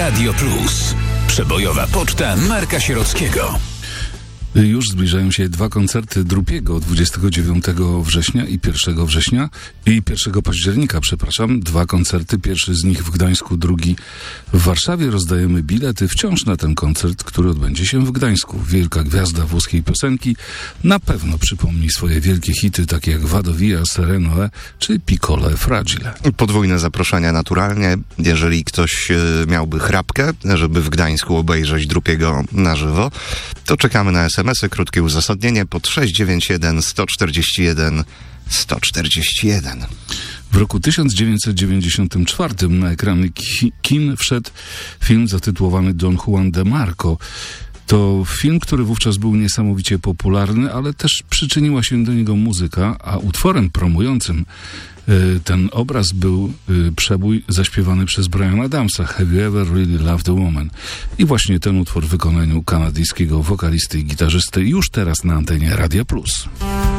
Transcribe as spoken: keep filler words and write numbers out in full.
Radio Plus. Przebojowa poczta Marka Sierockiego. Już zbliżają się dwa koncerty Drupiego dwudziestego dziewiątego września i pierwszego września i pierwszego października, przepraszam. Dwa koncerty, pierwszy z nich w Gdańsku, drugi w Warszawie. Rozdajemy bilety wciąż na ten koncert, który odbędzie się w Gdańsku. Wielka gwiazda włoskiej piosenki na pewno przypomni swoje wielkie hity, takie jak Vado Via, Sereno E czy Piccolo e Fragile. Podwójne zaproszenia naturalnie. Jeżeli ktoś e, miałby chrapkę, żeby w Gdańsku obejrzeć Drupiego na żywo, to czekamy na es em esy, krótkie uzasadnienie pod sześć dziewięć jeden sto czterdzieści jeden sto czterdzieści jeden. W roku tysiąc dziewięćset dziewięćdziesiątym czwartym na ekrany ki- kin wszedł film zatytułowany Don Juan de Marco. To film, który wówczas był niesamowicie popularny, ale też przyczyniła się do niego muzyka, a utworem promującym y, ten obraz był y, przebój zaśpiewany przez Briana Adamsa, Have You Ever Really Loved a Woman? I właśnie ten utwór w wykonaniu kanadyjskiego wokalisty i gitarzysty już teraz na antenie Radia Plus.